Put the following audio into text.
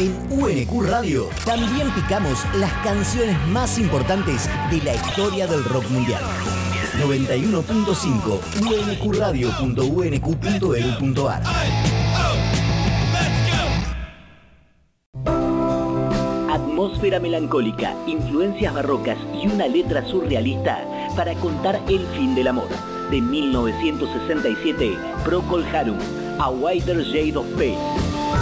En UNQ Radio también picamos las canciones más importantes de la historia del rock mundial. 91.5 unqradio.unq.edu.ar. Atmósfera melancólica, influencias barrocas y una letra surrealista para contar el fin del amor. De 1967, Procol Harum, A Wider Shade of Pale.